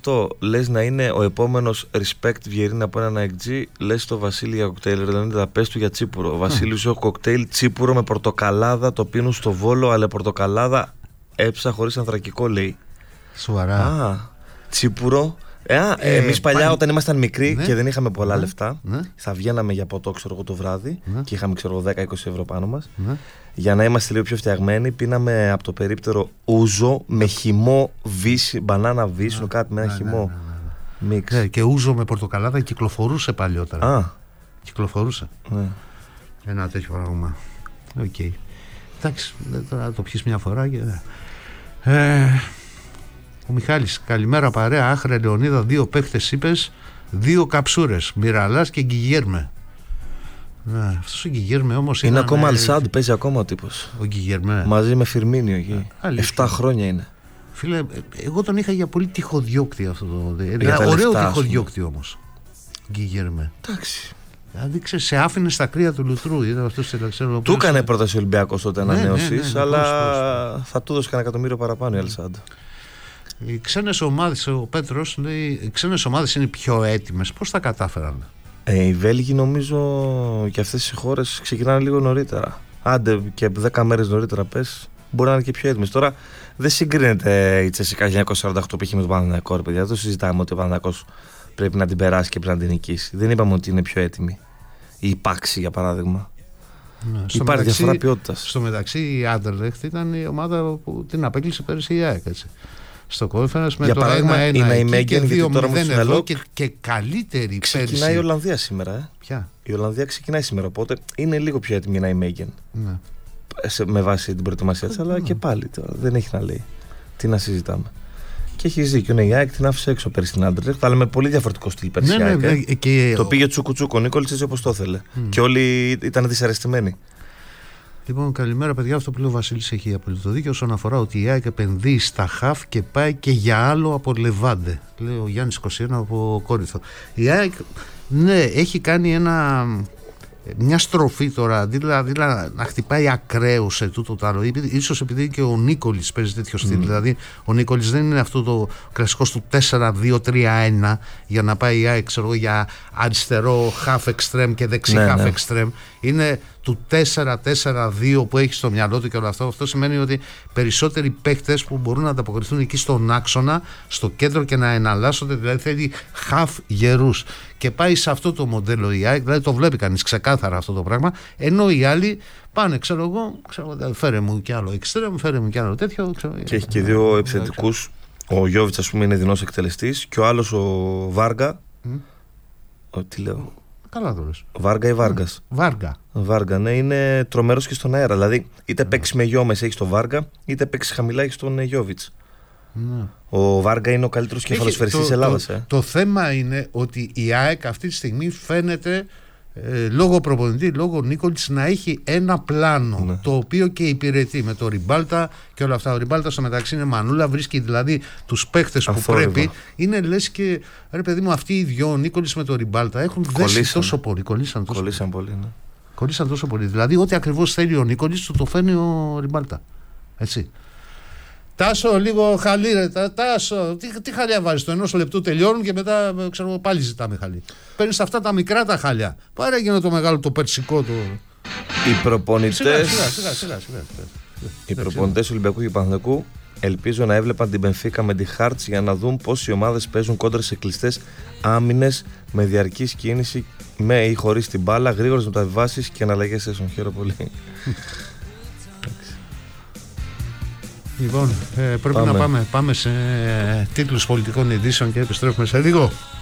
αυτό. Λες να είναι ο επόμενος Respect Βιερίνη από έναν XG. Λες το Βασίλη για κοκτέιλ. Δηλαδή πες του για τσίπουρο. Ο Βασίλης έχω κοκτέιλ τσίπουρο με πορτοκαλάδα. Το πίνουν στο Βόλο, αλλά πορτοκαλάδα έψα χωρίς ανθρακικό, λέει. Σοβαρά. Α, τσίπουρο. Εμείς παλιά όταν ήμασταν μικροί, ναι, και δεν είχαμε πολλά, ναι, λεφτά, ναι, θα βγαίναμε για ποτό, ξέρω εγώ, το βράδυ, ναι, και είχαμε, ξέρω εγώ, 10-20 ευρώ πάνω μας, ναι. Για να είμαστε λίγο πιο φτιαγμένοι, πίναμε από το περίπτερο ούζο με χυμό βύση, μπανάνα βύσινο, ναι, κάτι με ένα, ναι, χυμό, ναι, ναι, μίξ. Ναι, και ούζο με πορτοκαλάδα κυκλοφορούσε παλιότερα. Α. Κυκλοφορούσε. Ναι. Ένα τέτοιο πράγμα. Οκ. Okay. Εντάξει, θα το πιεις μια φορά και... Ο Μιχάλης, καλημέρα παρέα, Άχρε Λεωνίδα, 2 παίχτες είπες, 2 καψούρες, Μιραλάς και Γκιγέρμε. Αυτός ο Γκιγέρμε όμως είναι ακόμα Αλσάντ, παίζει ακόμα ο τύπος. Ο Γκιγέρμε. Μαζί με Φιρμίνιο εκεί. 7 χρόνια είναι. Φίλε, εγώ τον είχα για πολύ τυχοδιώκτη αυτό το. Ωραίο τυχοδιώκτη όμως. Γκιγέρμε. Εντάξει. Δηλαδή σε άφηνε στα κρύα του λουτρού. Του έκανε πρόταση ο Ολυμπιακός τότε ανανέωσης, αλλά θα του δώσει κανένα εκατομμύριο παραπάνω η Αλσάντ. Οι ξένες ομάδες, ο Πέτρος λέει, οι ξένες ομάδες είναι πιο έτοιμες. Πώς τα κατάφεραν? Οι Βέλγοι νομίζω και αυτές οι χώρες ξεκινάνε λίγο νωρίτερα. Άντε και 10 μέρες νωρίτερα πες, μπορεί να είναι και πιο έτοιμες. Τώρα δεν συγκρίνεται η Τσέσικα 1948 που είχε με τον Παναθηναϊκό, ρε παιδιά. Δεν το συζητάμε ότι ο Παναθηναϊκός πρέπει να την περάσει και πρέπει να την νικήσει. Δεν είπαμε ότι είναι πιο έτοιμη. Η Πάξη για παράδειγμα. Ναι, υπάρχει διαφορά ποιότητας. Στο μεταξύ η Άντερλεχτ ήταν η ομάδα που την απέκλεισε πέρυσι η ΑΕΚ, έτσι. Στο Conference με το 1-1 η Ναϊμέγγεν, γιατί τώρα μου εδώ και καλύτερη ξεκινάει πέρυσι. Ξεκινάει η Ολλανδία σήμερα. Ποια? Η Ολλανδία ξεκινάει σήμερα, οπότε είναι λίγο πιο έτοιμη η Ναϊμέγγεν. Ναι. Με βάση την προετοιμασία της, αλλά και πάλι τώρα δεν έχει να λέει. Τι να συζητάμε. Και έχει δίκιο, η ΑΕΚ την άφησε έξω πέρυσι στην Άντερλεχτ, αλλά με πολύ διαφορετικό στυλ πέρυσι. Το πήγε τσουκουτσούκο ο Νίκολιτς έτσι όπως το ήθελε. Και όλοι ήταν δυσαρεστημένοι. Λοιπόν, καλημέρα παιδιά. Αυτό που λέει ο Βασίλης έχει απολύτως δίκιο όσον αφορά ότι η ΑΕΚ επενδύει στα χαφ και πάει και για άλλο από Λεβάντε. Λέει ο Γιάννης 21 από Κόρινθο. Η ΑΕΚ, ναι, έχει κάνει μια στροφή τώρα, δηλαδή να χτυπάει ακραίο σε τούτο το άλλο. Ίσως επειδή και ο Νίκολης παίζει τέτοιο στυλ. Δηλαδή, ο Νίκολης δεν είναι αυτό το κλασικό του 4-2-3-1 για να πάει η ΑΕΚ, ξέρω, για αριστερό half extreme και δεξί half extreme. Είναι του 4-4-2 που έχει στο μυαλό του και όλο αυτό. Αυτό σημαίνει ότι περισσότεροι παίκτες που μπορούν να ανταποκριθούν εκεί στον άξονα, στο κέντρο και να εναλλάσσονται, δηλαδή θέλει half γερούς. Και πάει σε αυτό το μοντέλο η ΑΕΚ, δηλαδή το βλέπει κανείς ξεκάθαρα αυτό το πράγμα, ενώ οι άλλοι πάνε, ξέρω εγώ, φέρε μου κι άλλο extreme, φέρε μου κι άλλο τέτοιο. Και έχει και 2 επιθετικούς. Ο Γιώβιτς, ας πούμε, είναι δεινός εκτελεστής και ο άλλος ο Βάργα. Τι λέω? Καλά το λες. Βάργα ή Βάργας? Βάργα, ναι, είναι τρομερός και στον αέρα. Δηλαδή, είτε παίξει με Γιώμες έχει τον Βάργα, είτε παίξει χαμηλά έχει τον Γιώβιτς. Ναι. Ο Βάργα είναι ο καλύτερος κεφαλοσφαιριστής της Ελλάδας. Το θέμα είναι ότι η ΑΕΚ αυτή τη στιγμή φαίνεται λόγω προπονητή, λόγω Νίκολιτς να έχει ένα πλάνο, ναι, το οποίο και υπηρετεί με το Ριμπάλτα και όλα αυτά. Ο Ριμπάλτα στο μεταξύ είναι μανούλα, βρίσκει δηλαδή τους παίχτες που πρέπει. Είναι λες και ρε παιδί μου, αυτοί οι δυο, ο Νίκολιτς με το Ριμπάλτα, έχουν δέσει τόσο πολύ. Κολλήσαν πολύ, ναι. Κολλήσαν τόσο πολύ. Δηλαδή, ό,τι ακριβώς θέλει ο Νίκολιτς, του το φέρνει ο Ριμπάλτα. Έτσι. Τάσο, λίγο χαλί, ρε. Τάσο, τι χαλιά βάζεις? Το 1 λεπτού τελειώνουν και μετά, ξέρω, πάλι ζητάμε χαλί. Παίρνεις αυτά τα μικρά τα χαλιά. Πάρε έγινε το μεγάλο, το περσικό. Οι προπονητές. Οι προπονητές Ολυμπιακού και Παναθηναϊκού ελπίζω να έβλεπαν την Μπενφίκα με τη Χάρτς για να δουν πώς οι ομάδες παίζουν κόντρα σε κλειστές άμυνες με διαρκής κίνηση με ή χωρίς την μπάλα, γρήγορες μεταβιβάσεις και αναλλαγές έσων. Χαίρομαι πολύ. Λοιπόν, πρέπει να πάμε σε τίτλους πολιτικών ειδήσεων και επιστρέφουμε σε λίγο.